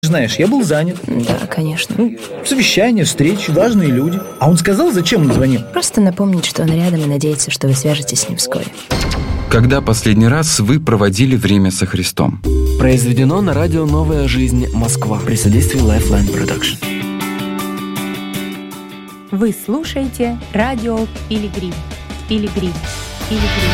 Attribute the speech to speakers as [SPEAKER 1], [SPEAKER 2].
[SPEAKER 1] Знаешь, я был занят.
[SPEAKER 2] Да, конечно.
[SPEAKER 1] Совещания, встречи, важные люди. А он сказал, зачем он звонил?
[SPEAKER 2] Просто напомнить, что он рядом и надеется, что вы свяжетесь с ним вскоре.
[SPEAKER 3] Когда последний раз вы проводили время со Христом?
[SPEAKER 4] Произведено на радио «Новая жизнь. Москва» при содействии Lifeline Production.
[SPEAKER 5] Вы слушаете радио «Пилигрим». «Пилигрим». «Пилигрим».